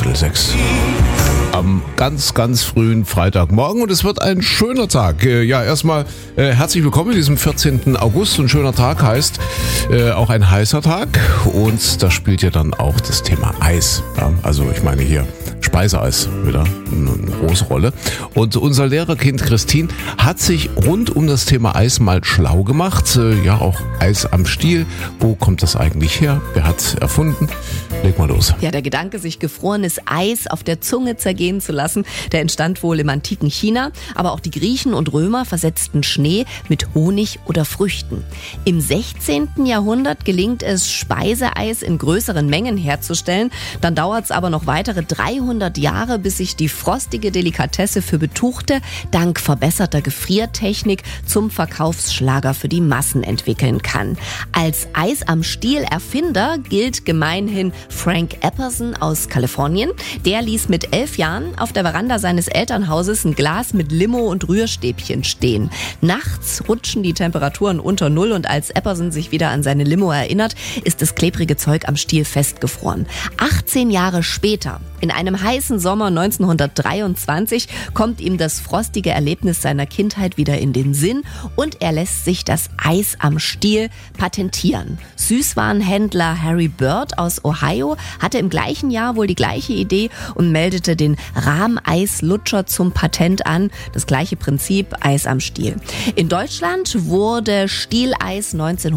6:03. Am ganz, ganz frühen Freitagmorgen und es wird ein schöner Tag. Ja, erstmal herzlich willkommen in diesem 14. August. Ein schöner Tag heißt auch ein heißer Tag und da spielt ja dann auch das Thema Eis. Ja, also ich meine hier Speiseeis wieder eine große Rolle. Und unser Lehrerkind Christine hat sich rund um das Thema Eis mal schlau gemacht. Ja, auch Eis am Stiel. Wo kommt das eigentlich her? Wer hat es erfunden? Leg mal los. Ja, der Gedanke, sich gefrorenes Eis auf der Zunge zergehen zu lassen, der entstand wohl im antiken China. Aber auch die Griechen und Römer versetzten Schnee mit Honig oder Früchten. Im 16. Jahrhundert gelingt es, Speiseeis in größeren Mengen herzustellen. Dann dauert es aber noch weitere 300 Jahre, bis sich die frostige Delikatesse für Betuchte dank verbesserter Gefriertechnik zum Verkaufsschlager für die Massen entwickeln kann. Als Eis am Stiel Erfinder gilt gemeinhin Frank Epperson aus Kalifornien. Der ließ mit 11 Jahren auf der Veranda seines Elternhauses ein Glas mit Limo und Rührstäbchen stehen. Nachts rutschen die Temperaturen unter Null und als Epperson sich wieder an seine Limo erinnert, ist das klebrige Zeug am Stiel festgefroren. 18 Jahre später, in einem heißen Sommer 1923, kommt ihm das frostige Erlebnis seiner Kindheit wieder in den Sinn und er lässt sich das Eis am Stiel patentieren. Süßwarenhändler Harry Bird aus Ohio hatte im gleichen Jahr wohl die gleiche Idee und meldete den Rahmeislutscher zum Patent an. Das gleiche Prinzip, Eis am Stiel. In Deutschland wurde Stieleis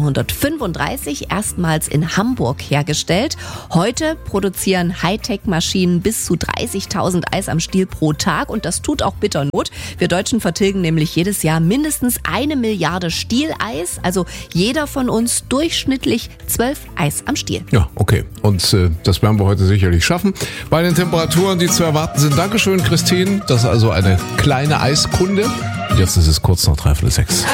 1935 erstmals in Hamburg hergestellt. Heute produzieren Hightech-Maschinen bis zu 30.000 Eis am Stiel pro Tag und das tut auch bitter Not. Wir Deutschen vertilgen nämlich jedes Jahr mindestens 1 Milliarde Stieleis, also jeder von uns durchschnittlich 12 Eis am Stiel. Ja, okay. Und das werden wir heute sicherlich schaffen. Bei den Temperaturen, die zu erwarten sind. Dankeschön, Christine. Das ist also eine kleine Eiskunde. Jetzt ist es kurz nach 5:45.